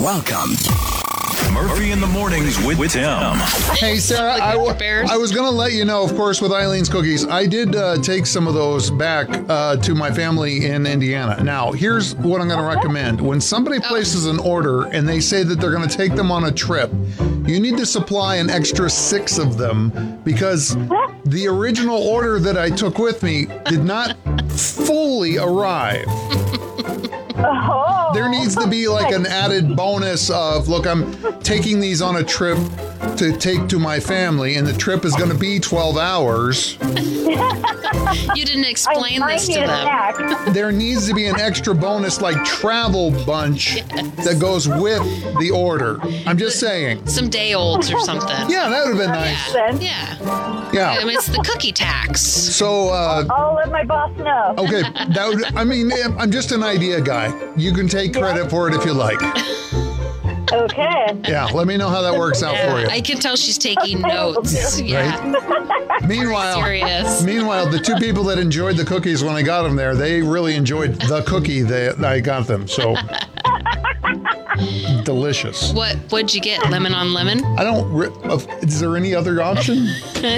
Welcome. Murphy in the Mornings with Tim. Hey, Sarah, I was going to let you know, of course, with Eileen's Cookies, I did take some of those back to my family in Indiana. Now, here's what I'm going to recommend. When somebody places an order and they say that they're going to take them on a trip, you need to supply an extra 6 of them because the original order that I took with me did not fully arrive. There needs to be like an added bonus of, look, I'm taking these on a trip to take to my family, and the trip is going to be 12 hours. You didn't explain this to them. There needs to be an extra bonus like travel bunch that goes with the order. I'm just saying. Some day olds or something. Yeah, that would have been nice. Yeah. I mean, it's the cookie tax. So, I'll let my boss know. okay, I'm just an idea guy. You can take credit for it if you like. Okay. Yeah, let me know how that works out for you. I can tell she's taking notes. Yeah. Right? Meanwhile, the 2 people that enjoyed the cookies when I got them there, they really enjoyed the cookie that I got them. So delicious. What'd you get? Lemon on lemon? Is there any other option?